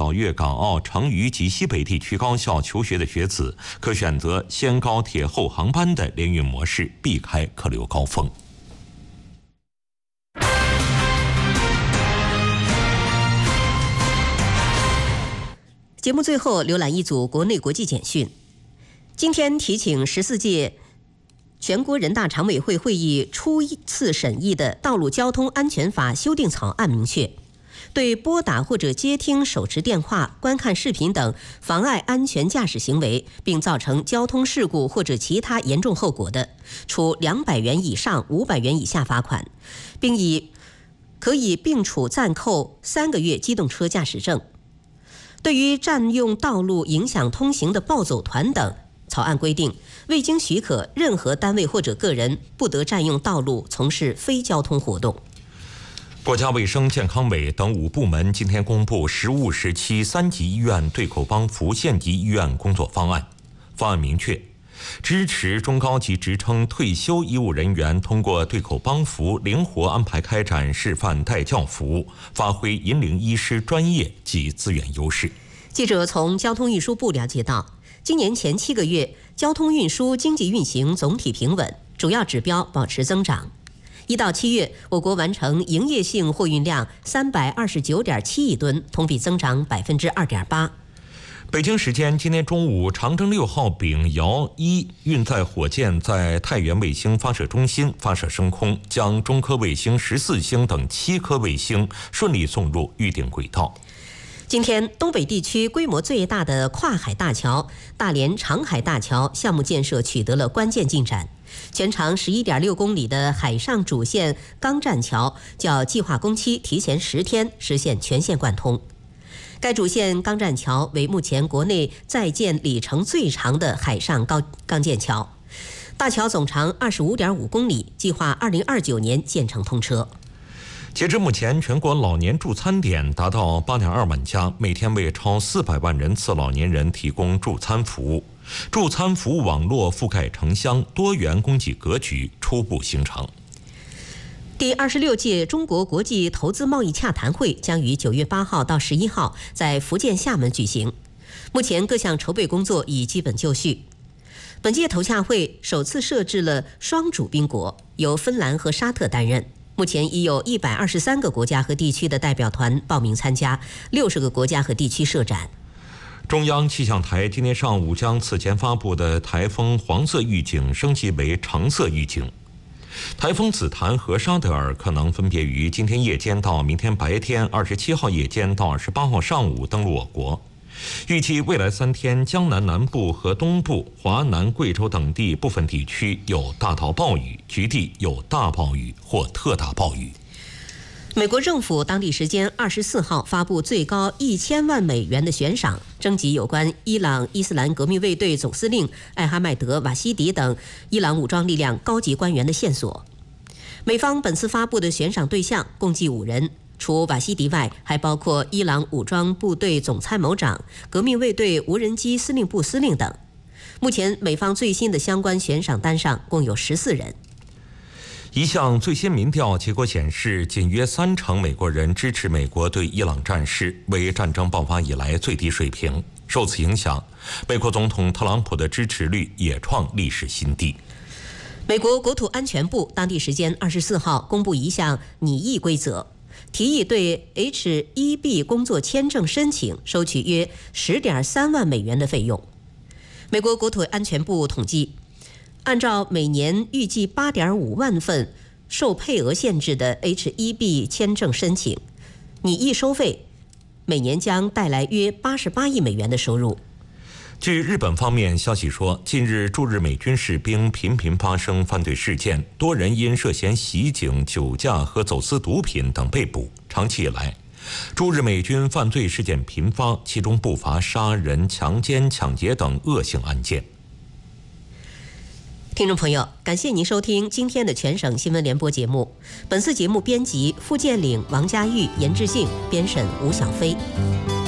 考粤港澳成渝及西北地区高校求学的学子，可选择先高铁后航班的联运模式，避开客流高峰。 节目最后浏览一组国内国际简讯。今天提请14届全国人大常委会会议初次审议的《道路交通安全法》修订草案明确，对拨打或者接听手持电话、观看视频等妨碍安全驾驶行为，并造成交通事故或者其他严重后果的，处200元以上500元以下罚款，并可以并处暂扣3个月机动车驾驶证。对于占用道路影响通行的暴走团等，草案规定，未经许可，任何单位或者个人不得占用道路从事非交通活动。 国家卫生健康委等5部门今天公布实务时期3级医院对口帮扶县级医院工作方案。方案明确，支持中高级职称退休医务人员通过对口帮扶灵活安排开展示范带教服务，发挥引领医师专业及资源优势。 记者从交通运输部了解到，今年前7个月，交通运输经济运行总体平稳，主要指标保持增长。1到7月，我国完成营业性货运量329.7亿吨，同比增长2.8%。 北京时间今天中午，长征6号丙遥1运载火箭在太原卫星发射中心发射升空，将中科卫星14星等7颗卫星顺利送入预定轨道。 今天，东北地区规模最大的跨海大桥大连长海大桥项目建设取得了关键进展，全长11.6公里的海上主线钢栈桥较计划工期提前10天实现全线贯通。该主线钢栈桥为目前国内在建里程最长的海上钢建桥，大桥总长25.5公里，计划2029年建成通车。 截至目前，全国老年助餐点达到8.2万家，每天为超400万人次老年人提供助餐服务。助餐服务网络覆盖城乡，多元供给格局初步形成。 第26届中国国际投资贸易洽谈会将于9月8号到11号在福建厦门举行。目前各项筹备工作已基本就绪。本届投洽会首次设置了双主宾国，由芬兰和沙特担任。目前已有123个国家和地区的代表团报名参加，60个国家和地区设展。 中央气象台今天上午将此前发布的台风黄色预警升级为橙色预警。台风紫檀和沙德尔可能分别于今天夜间到明天白天27号夜间到28号上午登陆我国。预计未来3天，江南南部和东部、华南、贵州等地部分地区有大到暴雨，局地有大暴雨或特大暴雨。 美国政府当地时间24号发布最高1000万美元的悬赏，征集有关伊朗伊斯兰革命卫队总司令艾哈迈德·瓦希迪等伊朗武装力量高级官员的线索。美方本次发布的悬赏对象共计5人，除瓦希迪外，还包括伊朗武装部队总参谋长、革命卫队无人机司令部司令等。目前，美方最新的相关悬赏单上共有14人。 一项最新民调结果显示，仅约30%美国人支持美国对伊朗战事，为战争爆发以来最低水平。受此影响，美国总统特朗普的支持率也创历史新低。 美国国土安全部当地时间24号公布一项拟议规则，提议对 H-1B 工作签证申请收取约10.3万美元的费用。美国国土安全部统计，按照每年预计8.5万份受配额限制的 H-1B 签证申请，拟议收费每年将带来约88亿美元的收入。 据日本方面消息说，近日驻日美军士兵频频发生犯罪事件，多人因涉嫌袭警、酒驾和走私毒品等被捕。长期以来，驻日美军犯罪事件频发，其中不乏杀人、强奸、抢劫等恶性案件。 听众朋友，感谢您收听今天的全省新闻联播节目。本次节目编辑付建岭、王家玉、严志信，编审吴小飞。